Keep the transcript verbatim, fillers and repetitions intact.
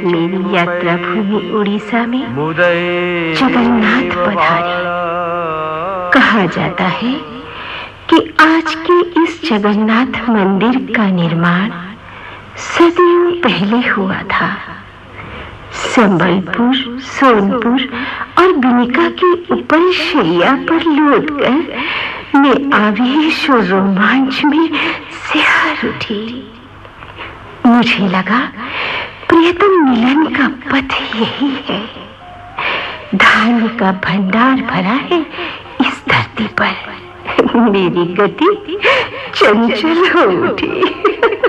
मेरी यात्रा भूमि उड़ीसा में जगन्नाथ पधारे। कहा जाता है कि आज के इस जगन्नाथ मंदिर का निर्माण सदियों पहले हुआ था। संबलपुर, सोनपुर और बिनिका के ऊपर शैया पर लौटकर मैं आवेश और रोमांच में सिहर उठी। मुझे लगा प्रियतम मिलन का पथ यही है। धान्य का भंडार भरा है इस धरती पर। मेरी गति चंचल हो उठी।